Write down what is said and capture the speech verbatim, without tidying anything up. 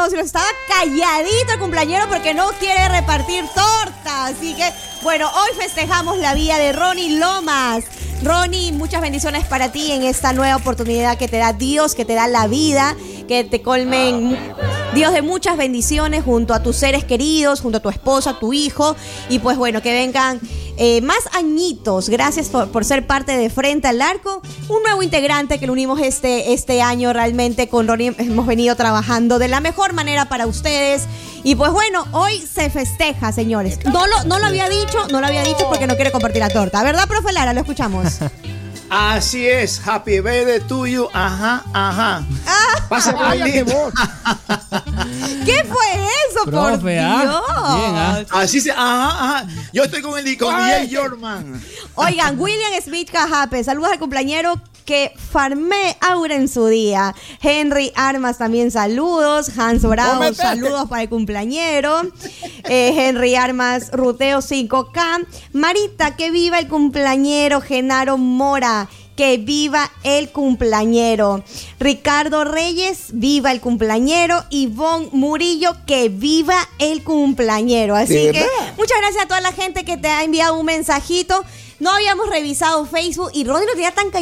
aplausos. Estaba calladito el cumpleañero porque no quiere repartir torta. Así que, bueno, hoy festejamos la vida de Ronnie Lomas. Ronnie, muchas bendiciones para ti en esta nueva oportunidad que te da Dios, que te da la vida, que te colmen Dios de muchas bendiciones junto a tus seres queridos, junto a tu esposa, tu hijo, y pues bueno, que vengan eh, más añitos. Gracias por, por ser parte de Frente al Arco, un nuevo integrante que lo unimos este, este año. Realmente con Ronnie hemos venido trabajando de la mejor manera para ustedes. Y pues bueno, hoy se festeja, señores. No lo, no lo había dicho, no lo había dicho porque no quiere compartir la torta. ¿Verdad, profe Lara? Lo escuchamos. Así es, happy birthday to you, ajá, ajá. Ah, Pase por ahí. ¿Qué fue eso, Profe, por Dios? Ah, bien, ah. Así se, ajá, ajá. Yo estoy con el con Miguel Jorman. Oigan, William Smith Cajape, saludos al cumpleañero que farmé Aura en su día. Henry Armas también saludos. Hans Bravo, Cómete. saludos para el cumpleañero. Eh, Henry Armas, Ruteo cinco K. Marita, que viva el cumpleañero. Genaro Mora, que viva el cumpleañero. Ricardo Reyes, viva el cumpleañero. Ivonne Murillo, que viva el cumpleañero. Así ¿De que verdad? muchas gracias a toda la gente que te ha enviado un mensajito. No habíamos revisado Facebook y Ronnie lo tenía tan callado